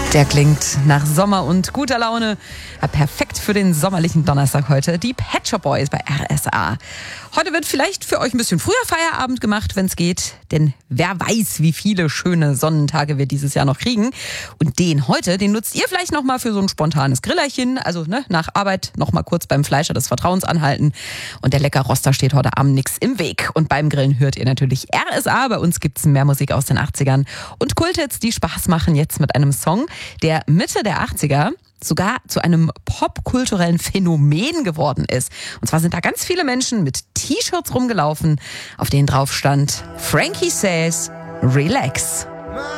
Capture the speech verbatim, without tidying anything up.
Der klingt nach Sommer und guter Laune. Ja, perfekt für den sommerlichen Donnerstag heute. Die Pet Shop Boys bei R S A. Heute wird vielleicht für euch ein bisschen früher Feierabend gemacht, wenn es geht. Denn wer weiß, wie viele schöne Sonnentage wir dieses Jahr noch kriegen. Und den heute, den nutzt ihr vielleicht noch mal für so ein spontanes Grillerchen. Also ne, nach Arbeit noch mal kurz beim Fleischer des Vertrauens anhalten. Und der lecker Roster steht heute Abend nix im Weg. Und beim Grillen hört ihr natürlich R S A. Bei uns gibt's mehr Musik aus den achtzigern. Und Kulthits, die Spaß machen, jetzt mit einem Song, der Mitte der achtziger sogar zu einem popkulturellen Phänomen geworden ist. Und zwar sind da ganz viele Menschen mit T-Shirts rumgelaufen, auf denen drauf stand Frankie Says Relax.